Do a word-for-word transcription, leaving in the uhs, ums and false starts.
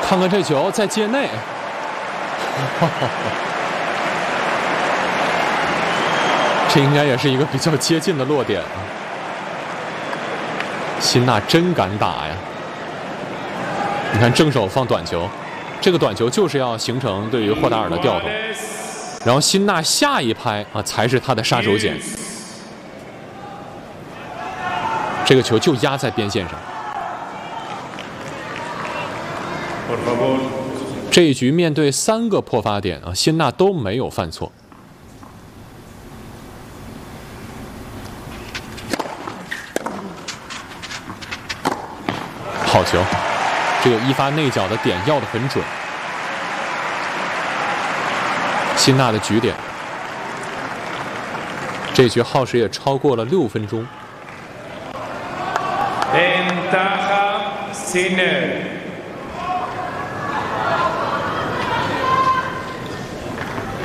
看看这球在界内，这应该也是一个比较接近的落点啊。辛纳真敢打呀！你看正手放短球，这个短球就是要形成对于霍达尔的调动，然后辛纳下一拍啊才是他的杀手锏。这个球就压在边线上。这一局面对三个破发点啊，辛纳都没有犯错。好球，这个一发内角的点要得很准。辛纳的局点，这局耗时也超过了六分钟。 Ventaja Sinner.